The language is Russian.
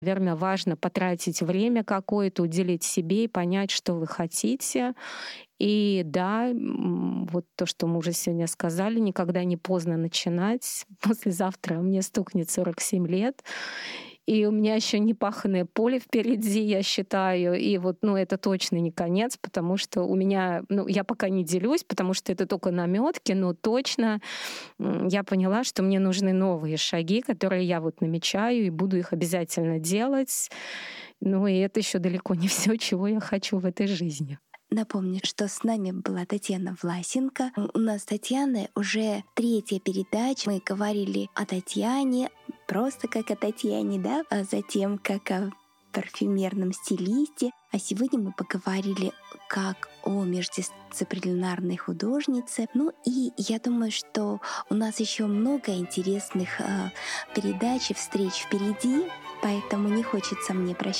Наверно, важно потратить время какое-то, уделить себе и понять, что вы хотите. И да, вот то, что мы уже сегодня сказали, никогда не поздно начинать. Послезавтра мне стукнет 47 лет, и у меня еще не паханое поле впереди, я считаю. И вот, это точно не конец, потому что у меня, я пока не делюсь, потому что это только намётки, но точно я поняла, что мне нужны новые шаги, которые я вот намечаю, и буду их обязательно делать. И это еще далеко не все, чего я хочу в этой жизни. Напомню, что с нами была Татьяна Власенко. У нас с Татьяной уже третья передача. Мы говорили о Татьяне, просто как о Татьяне, да, а затем как о парфюмерном стилисте. А сегодня мы поговорили как о междисциплинарной художнице. И я думаю, что у нас еще много интересных передач и встреч впереди, поэтому не хочется мне прощаться